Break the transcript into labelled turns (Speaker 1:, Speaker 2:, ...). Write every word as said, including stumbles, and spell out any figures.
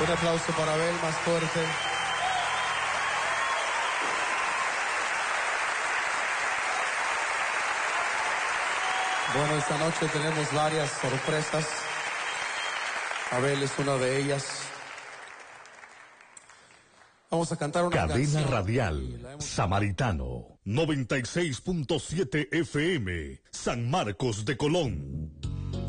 Speaker 1: Un aplauso para Abel, más fuerte. Bueno, esta noche tenemos varias sorpresas. Abel es una de ellas. Vamos a cantar una
Speaker 2: Cadena
Speaker 1: canción.
Speaker 2: Radial Samaritano noventa y seis punto siete F M San Marcos de Colón.